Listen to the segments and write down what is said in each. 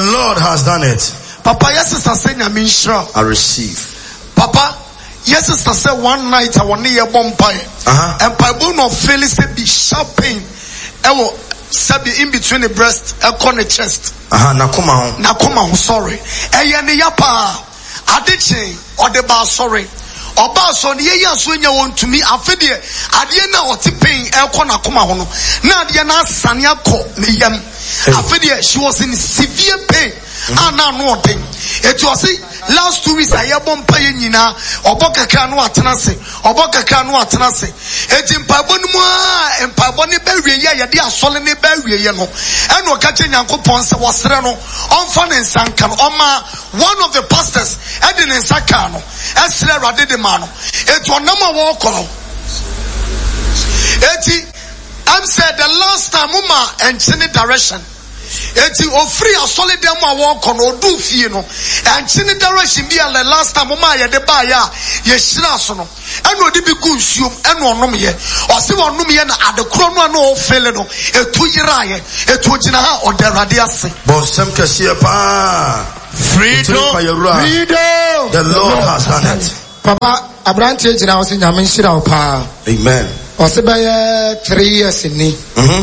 Lord has done it. Papa, yes, sister, say nyamishra. I receive. Papa, yes, sister, say one night I want near Bompire. And Bible no feeling say be sharp pain. Ewo sabi in between the breast, on the chest. Nakuma, sorry. Eyani yapa adiche or the bar sorry. Oba so ne yeya so nya won tumi afede ade na oti pain elko na koma ho no na ade na sane akọ ne yam afede she was in severe pain ana no oden it was last 2 weeks ayebom paye nyina obokaka no atenase eti mpabo no mu a mpabo ne bawie ye ye de asole ne bawie ye no ena o ka che Nyankopon se wosere no onfa ne nsanka no oma one of the pastors edi ne nsaka no esre rade de ma no eti onama wo kọ eti am said the last time mama and chini direction eti ofri asole dem a wo kọ no odu fie no and chini direction be the last time mama ye de ba ya ye hira so no eno odi bi ku nsuom eno onom ye o se onom ye na adekro no na o fele no etu yira ye etu ogina ha oderade ase bo sem kese pa freedom. The Lord has done it. Papa Abrante jina o se nyame nhira o pa. Amen. O se be 3 years ni.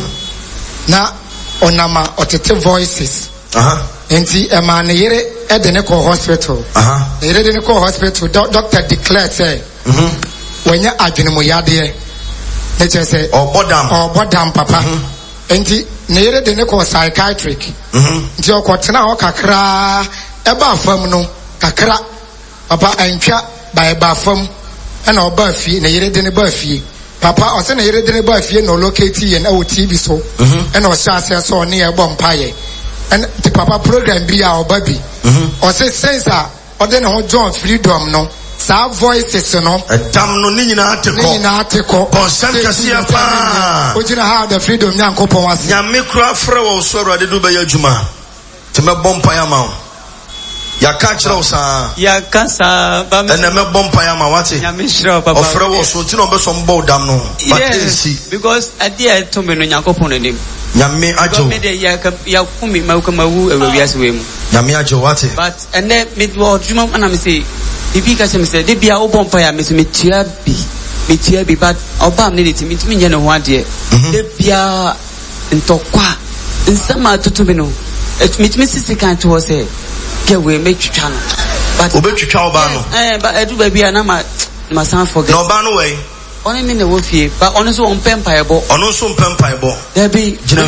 Na onama otete voices. Enti ema ne yere ede ne ko hospital. Yere de ne ko hospital doctor declare say when you adwene mo yade ne che say obodam papa. Enti ne yere de ne ko psychiatric. Nti okotena ho kakra eba fam no kakra papa antwa ba fam na oba fie ne yere de ne ba fie papa o se ne yere de ne ba fie no locate ye na o TV so na o sha se so ne e bom paye and the papa program bi a oba bi o se sense a o de ne ho John freedom no sa voices no dam no ni nyina ateko consent kase pa o jina ha the freedom Nyankopon wase nyame kura frɛ wo so awurade do be adwuma te me bom paye ma ya catch sa ya kasa ba me na me bom paye ma wate nyame hira papa ofrɛ wo so ti no be so mbo dam no but see because adia to me no Nyankopon nim nyame ajo me de ya kumi ma ko mawu awiase we mu nyame ajo wate but ene me wo djuma na me say ibi ka se me say de bia wo bom paye me so me tia bi but oba me de timi nye no ho ade de bia ntokwa nsama tutu me no me sisi kan to say we make channel but obetwitwa oba no but edu ba bia na ma san forget no ba no way oni me na wo fie but oni so on pempa ebo there be gina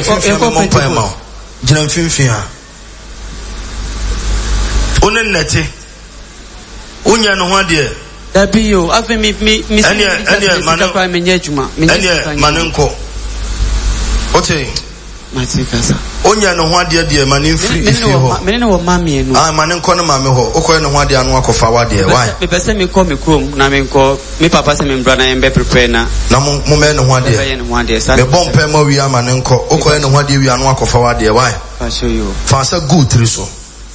mfimfin ha onen nete onya no ho ade there be yo afi me ene kwa me nyejuma manenko ote matikasa onya no ho ade de mane free ifi ho me ne wo mame no mane nko no mame ho okoye no ho ade anu akofa wade why me pese me ko me krom na me nko me papa se me mbra na embe prepare na mo me no ho ade me bom pe ma wi amane nko okoye no ho ade wi anu akofa wade why I show you fansa good triso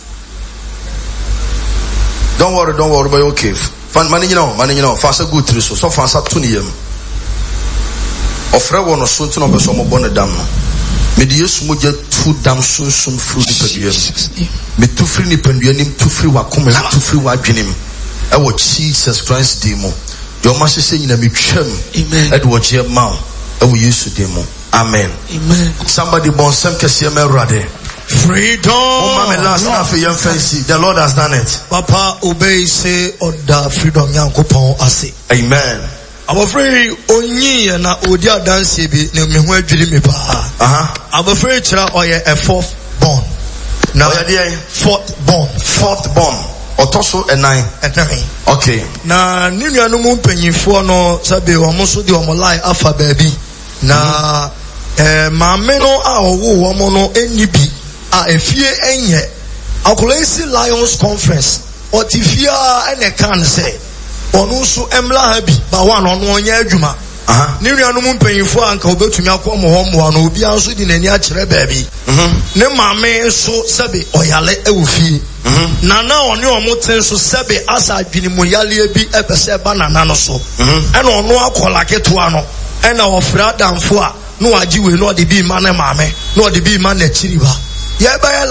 don't worry but okay fan mane nyina fansa good triso so fansa to ne yam ofre wo no so nti no be so mo bo ne dam no me de Yesu moja tu dam sunsun fru di padua me tu fri ni padua nim tu fri wa kom la tu fri wa dwenem e wo Jesus Christ di mo yo ma se nyina me twam amen e de wo je ma e wo Yesu di mo amen somebody bon sem kese me rade freedom oh my last na for your fancy the Lord has done it papa obey say order freedom Nyankopon ase amen I'm afraid onyi na odi adanse bi na me ho adwiri me pa I'm afraid chira oye a fourth born na fourth born otoso enai okay na ninuanu mu mpanyifo no sabe o mo so de o mo lie afa baabi na maame no a owo wo mo no enibi a efie enye akolesi Lions Conference otifia ene kan say onu so emla ha bi ba wa no onya adwuma ne nuanu mu mpanyifo anka obetumi akomo ho mo no obi anso di nani a kire baabi ne maame so sebe oyale ewufie nana oni omoten so sebe asa adwini mo yale bi ebese ba nana no so ena ono akola ketoa no ena ofra damfo a no agi we no de bi ma ne maame no de bi ma na chiriba ye ba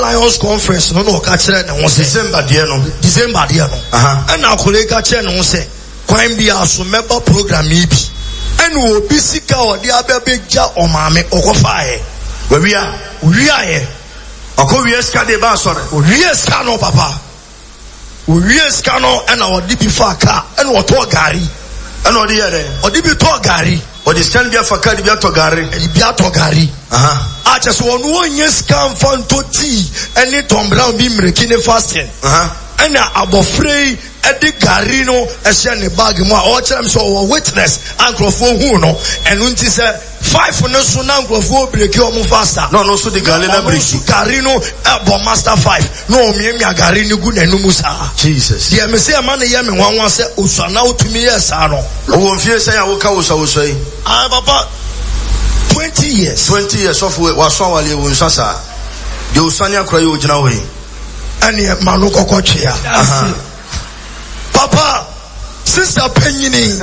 Lions conference no no catch ne ho se December dear no and na akole ka che ne ho se kwan bia so member program bi and obi sika odi abegja omame okofae we are Okowie ska de ba sore. Owie ska no papa. Owie ska no and odi bi fa car and oto gari. And odi here. Odi bi to gari. Odi stand bi fa car bi to gari. E bi ato gari. A just one onye ska mfa ntoti any Tom Brown bi mreki ne fasting. And abofrei edi gari no ehye ne bag mu a o kire so witness ankrofo hu no enu nti se 5 no so na ankrofo breki o mu faster no so the gari na breki gari no ebo master 5 no omiemia gari ni gu nanu mu sa Jesus ye me se ma ne ye me hwanwan se osana otumi ye sa no o won fie se ya wo ka wo so yi papa 20 years of wa so wale wo nsasa de osani akora ye ogina wo yi ani manu kokotwea papa sister penyini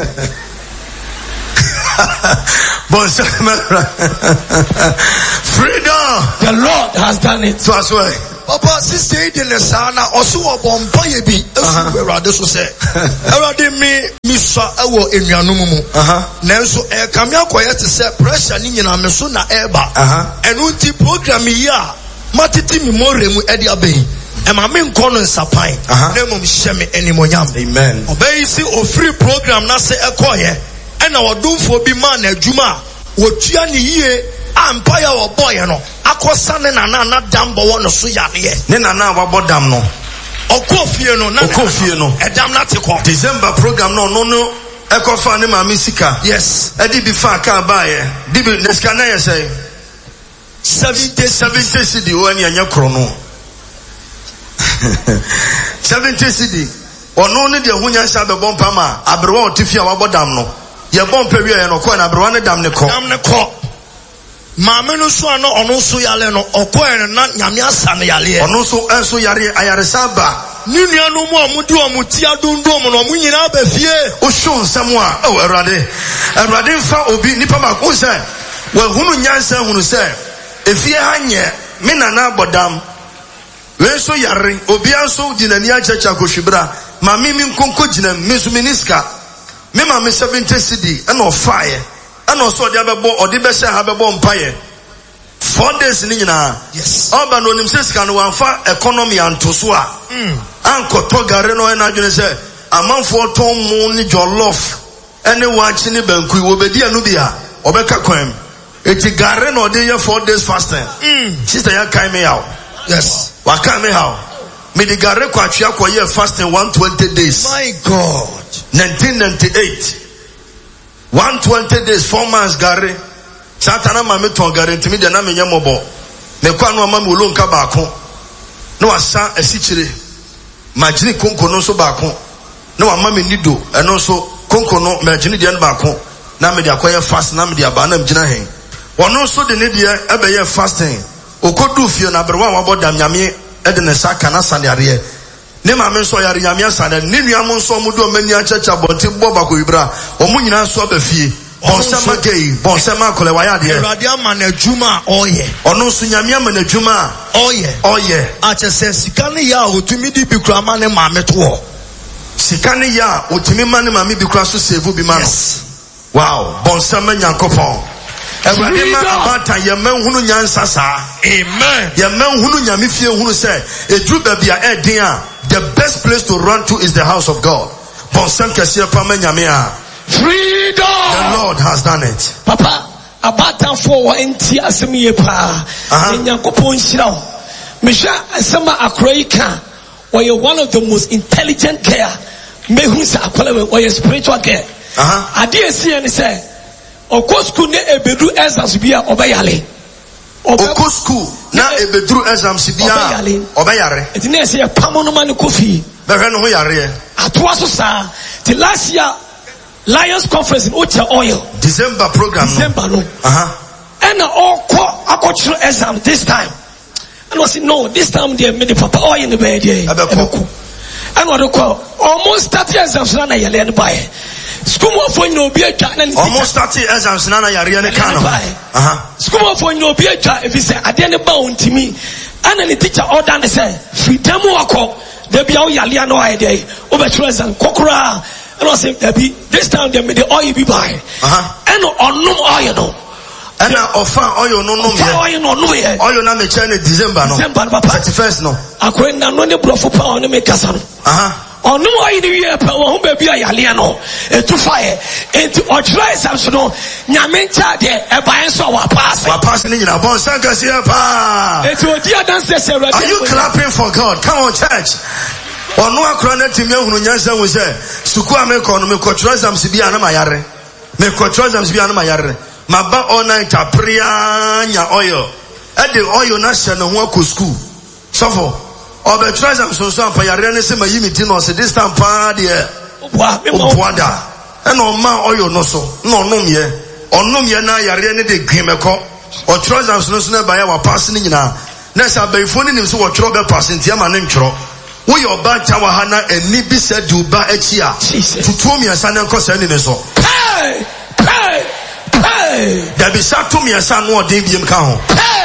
freedom the Lord has done it so as well papa sister in the sana oso obompa ye bi esu erade so se erade mi so ewo enuanum mu nanso e kame akoye te se pressure ni nyina me so na eba enu nti program yi a matiti mi more mu edi aben Ema me nkono nsapan na mom hye me animonyam amen obey si o free program na se ekoye ena wodumfo bi ma na adwuma wotua ne yie ampaya wo boy no akosa ne na dambo wo no so ya ne na wabodam no okofie no edam na teko December program no ekofa ne ma sika yes edi bi fa ka ba ye di bi neska na ye say 70 cedi o ani anya kro no 70 cedi ono ne de hunya sha be bompa ma abrewa otifia wabodam no ye bompa wi ye no ko na abrewa ne dam ne ko maame no so ano ono so yale no okoe na nyame asa ne yale ono so enso yare ayaresa ba ni nuanu mu amudi omuti adundum no mu nyina ba fie o show nsam a o erade mfa obi nipa ma ko se we hunu nyansa hunu se efie hanye me nana bodam we so yare obi anso ginani achacha kohwibra ma mi nkonko gina mesu miniska me ma me 70 cedi and of fire and also the odi be se ha bebo mpaye 4 days ni nyina yes oba no nim seska no wanfa economy antoso a ankoto gare no na adwene se amanfo ton mu ni jollof ene wachi ni banku wo bedi anu bia obeka kwam eti gare no dey 4 days fasting sister ya kai me out yes wa kai me how me the gare kwa twia kwa year fasting 120 days my God 1998 120 days 4 months gare satana mame ton gare ntimi de na me nyamobo me kwa no mame olonka baako no asa asichire majini konko no so baako no mame nido eno so konko no majini de baako na me de akoye fast na me de aba na mgina hen wono so de ne de ebe ye fasting okodu fie na berwa wabodam nyame e de ne saka na sanare ne ma me so yare nyame asana ne nuam nso mu do mani achacha bonte bo bako ibra omu nyina so ba fie bonsama gei bonsama kole waya de erade amana adwuma oye ono so nyame amana adwuma oye ache se sika ne ya otumi di bi kura ma ne ma meto sika ne ya otumi ma ne ma me bi kura so save bi ma no wow bonsama nyankopon everade ma abata ye manhunu nyansa sa amen ye manhunu nyame fie hunu se edru ba bia eden a the best place to run to is the house of God. Freedom. The Lord has done it. Papa, abata for enti asemi pa. Nyankopon shira. Mesha asema akroika. Or you're one of the most intelligent care. Mehusa akwala or your spiritual care. Adi esi and say, Okosku ne ebedu exams bia obayale. Okosku na ebedru exams bia obayare. Eti na ese pamono manu kofi. Behwe no ho yare. Atwaso sa. The last year Lions conference in Ocha Oil. December program. December no. And all akotro exam this time. And was no, this time they made the papa oil in the bed there. And what call almost 30 exams na yale and buy. School for no be a almost 30 exams na yare and can. School for no be a if he say I didn't bound to me. And then the teacher order and say, freedom wako. There be all yalia no idea. Over and kokura. And I say, this time they made the oil be by. And on no oil no. And I offer oil no yet. Oil na me chane December no. 31st no. Akwenda no ne brofo pa on me kasa no. On no oil the year pa wo baby yalia no. E to fire. Into otrai samso no. Nyame cha de e ban so wa pass. Wa pass ni nyina bon sanka sia pa. Into odia dance say. Are you clapping for God? Come on church. Onu akra na timi ehunu nyansa wo se suku ameko no me kotro samsi bia na mayare. Me kotro samsi bia na mayare. Maba all night apria nya oil. E de oil na hye no ho akọ school. Sofo. Obetro samso so ampa yare ne se mayi miti no se this time pa de obuada. E no ma oil no so. No nom ye. Onom ye na yare ne de gwemeko. O tro samso so na ba ya wa pass ni nyina. Na sa ba ifo ni nim so wo tro be pass ntia ma ne ntro. Wo your bad tower hana eni bi se duba echi a tutu mi asa ne nko se ni ne so hey da bi sa to mi asa no odin bi em ka ho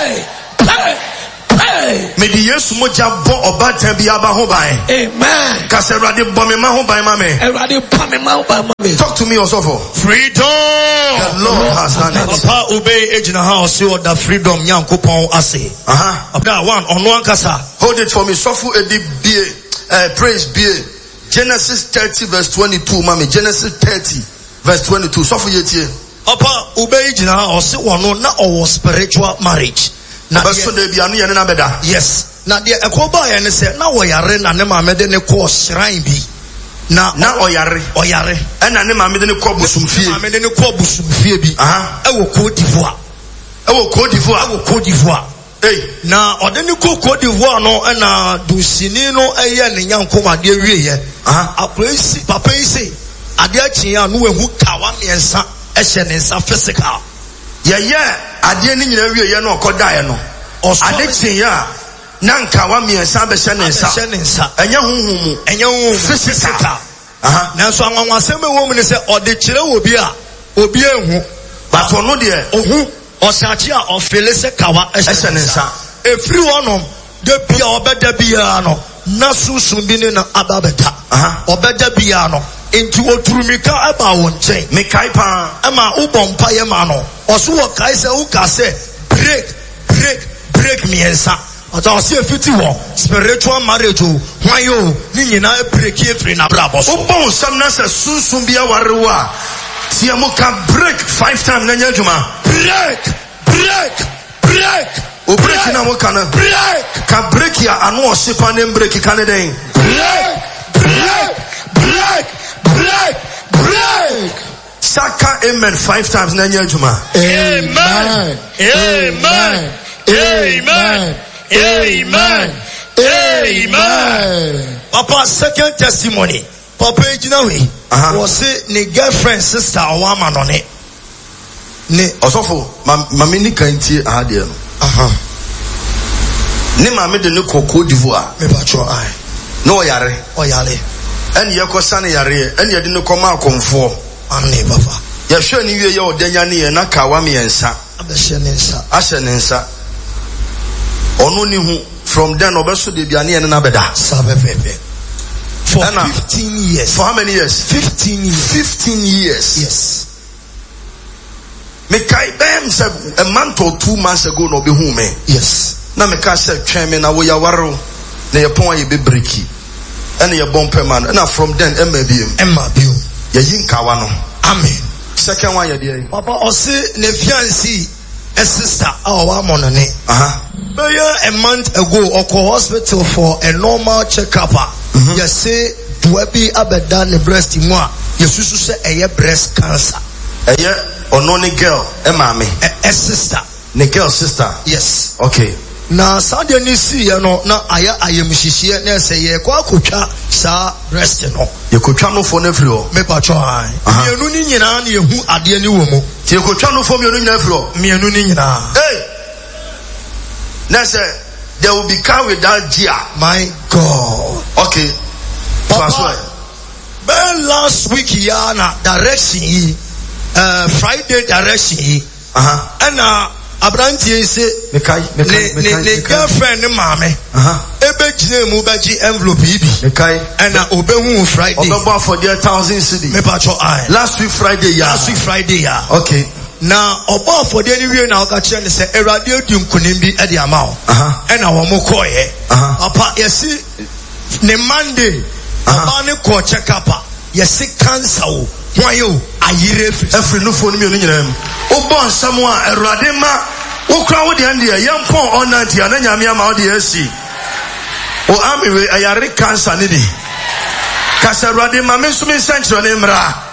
me di Yesu mo ja bo obatan bi aba ho ban amen ka se Awurade bo me ma ho ban ma me Awurade pa me ma ho ban ma me. Talk to me also for freedom. The Lord has done it. Papa obey ejina ha o se o da freedom Nyankopon ase after one ono ankasa. Hold it for me. Sofu edi bie praise bie Genesis 30 verse 22 mami. Genesis 30 verse 22. Sofu yetie. Papa obey ejina ha o se wono na o spiritual marriage. Na so de bia no ye na beda. Yes. Na de ekoba ye ne se na wo yare na ne ma me de ne ko shrine bi. Na oyare ena ne ma me de ne ko busumfie. Ma me de ne ko busumfie bi. E wo Côte d'Ivoire. Hey, na odeni Côte d'Ivoire no na dusini no eye ne Nyankoma de wie ye. Akwesi papa yi say ade achi ya no ehu kawa miensa e hye ne nsa physical. Ye ade ni nyina wie ye no okoda ye no. Ade chi ya na nkawa miensa be hye ne nsa. Enya huhumu, physical. Na so anwanwasem be wo mu ne se ode kire obi a obi ehu but ono de ohu osachi a ofele se kawa ehye ne nsa efiri wonom de bia obeda bia no na susun bi ne na ababeta obeda bia no enti oturumika aba wo nchen mekai pa ama ubompa ye ma no oso wo kai se u ka se break me ensa ata o se fiti wo spiritual marriage o hwan yo ni nyina break ye free na brabo so ubon sam na se susun bia warewa si amu ka break 5 times na nya juma break o break na mo kana break ka break ya anu o sepa ne break kana den break saka amen 5 times na nya juma amen Papa second testimony Papa ejina we was say ne girlfriend sister awama no ne osofo mama ni kantie ahade no ne mama de ne Côte d'Ivoire me patro ai no oyare en ye ko sane yare en ye de ne koma akomfo ane papa ye hwe ni wie ye odanya ne ye na kawa me yensa abehye ne nsa ono ni hu from then obeso de bia ne ye na beda sabepepe for 15 years. For how many years? 15 years. 15 years. Yes. Me kai bem said a month or 2 months ago no be home. Yes. Na me ka say twen me na wo ya waro na ye pon ye be breaki. And ye bumper man. And from then Emma biom. Ye yin kawa no. Amen. Second one ye dey. Papa osi ne fiancé a sister our monone. A month ago oko hospital for a normal checkup. Yes, say duabi abeda ne breast mu a yesusu se eye breast cancer. Eye ononi girl e mama a sister. Ne girl sister. Yes. Okay. Na Sunday ni si ye no na ayemhihie na se ye kwa akotwa sa breast no. Ye kotwa no for na firi o. Me patcho ai. Mienu ni nyina na yehu ade ni wo mu. Ti ye kotwa no for mienu nyina firi o. Mienu ni nyina. Hey. Na say there will be car without gear. My God. Okay. Papa, last week ya na direction Friday direction and Abrantie say ne girlfriend mame ebe gine mu beji envelope ibi and na obehu Friday obeba for their 1,000 cedi me pacho ai last week Friday ya okay na oba for the anywhere na oka kire ne say Erade odi nkunim bi e de ama o and na wo mo koye papa yesi ne Monday aba ne ko check up yesi cancer o hwan ayire every no phone me no nyina mu obo nsam a Erade ma ukra wo de ande yampon onanti ananyame ama wo de asi o amiwe ayare cancer ne di kasa Erade ma me so me senchro ne mra